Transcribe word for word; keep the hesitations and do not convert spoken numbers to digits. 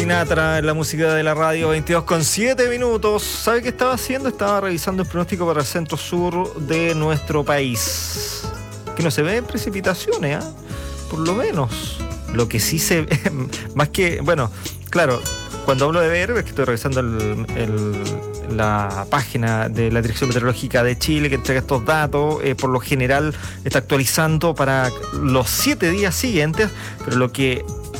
Sinatra en la música de la radio, veintidós con siete minutos. ¿Sabe qué estaba haciendo? Estaba revisando el pronóstico para el centro sur de nuestro país. Que no se ven precipitaciones, ¿eh? Por lo menos. Lo que sí se ve, más que, bueno, claro, cuando hablo de ver, es que estoy revisando el, el, la página de la Dirección Meteorológica de Chile que entrega estos datos. Eh, por lo general está actualizando para los siete días siguientes, pero lo que